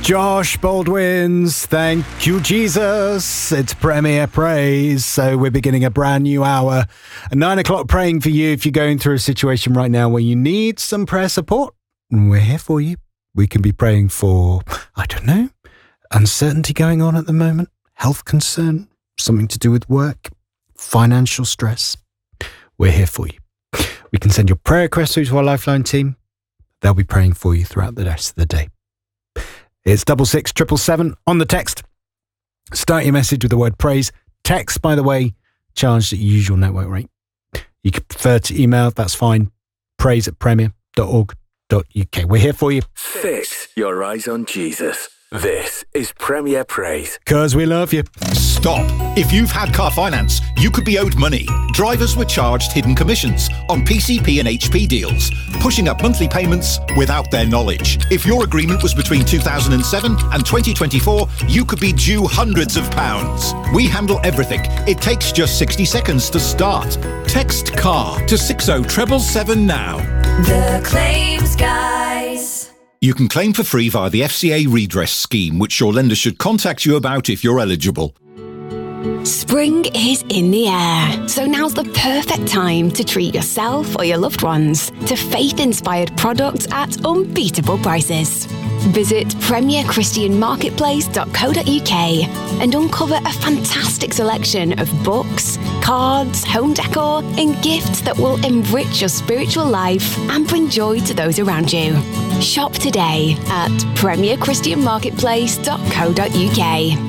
Josh Baldwin's Thank You Jesus. It's Premier Praise. So we're beginning a brand new hour at 9 o'clock, praying for you if you're going through a situation right now where you need some prayer support. We're here for you. We can be praying for, I don't know, uncertainty going on at the moment, health concern, something to do with work, financial stress. We're here for you. We can send your prayer requests through to our Lifeline team. They'll be praying for you throughout the rest of the day. It's 66777 on the text. Start your message with the word praise. Text, by the way, charged at your usual network rate. You can prefer to email, that's fine. praise@premier.org.uk. We're here for you. Fix your eyes on Jesus. This is Premier Praise. 'Cause we love you. Stop. If you've had car finance, you could be owed money. Drivers were charged hidden commissions on PCP and HP deals, pushing up monthly payments without their knowledge. If your agreement was between 2007 and 2024, you could be due hundreds of pounds. We handle everything. It takes just 60 seconds to start. Text CAR to 60777 now. The Claims Guys. You can claim for free via the FCA redress scheme, which your lender should contact you about if you're eligible. Spring is in the air, so now's the perfect time to treat yourself or your loved ones to faith-inspired products at unbeatable prices. Visit premierchristianmarketplace.co.uk and uncover a fantastic selection of books, cards, home decor and gifts that will enrich your spiritual life and bring joy to those around you. Shop today at premierchristianmarketplace.co.uk.